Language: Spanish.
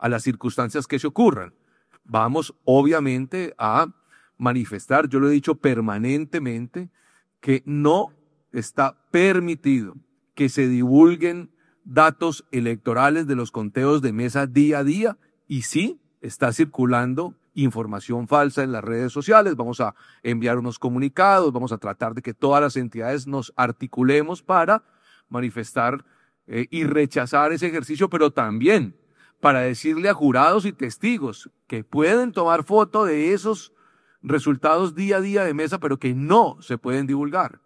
a las circunstancias que se ocurran. Vamos, obviamente, a manifestar, yo lo he dicho permanentemente, que no está permitido que se divulguen datos electorales de los conteos de mesa día a día, y sí está circulando información falsa en las redes sociales. Vamos a enviar unos comunicados, vamos a tratar de que todas las entidades nos articulemos para manifestar y rechazar ese ejercicio, pero también para decirle a jurados y testigos que pueden tomar foto de esos resultados día a día de mesa, pero que no se pueden divulgar.